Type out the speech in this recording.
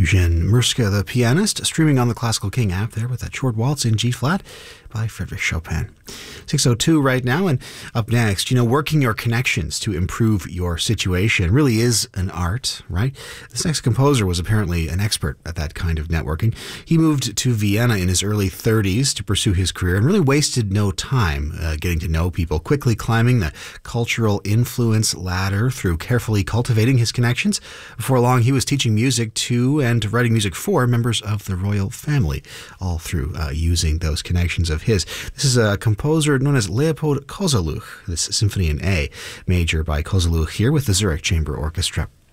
Eugene Murska, the pianist, streaming on the Classical King app there with that short waltz in G-flat by Frédéric Chopin. 6:02 right now, and up next, working your connections to improve your situation really is an art, right? This next composer was apparently an expert at that kind of networking. He moved to Vienna in his early 30s to pursue his career and really wasted no time getting to know people, quickly climbing the cultural influence ladder through carefully cultivating his connections. Before long, he was teaching music to and writing music for members of the royal family, all through using those connections of his. This is a composer known as Leopold Kozeluch, this Symphony in A major by Kozeluch here with the Zurich Chamber Orchestra.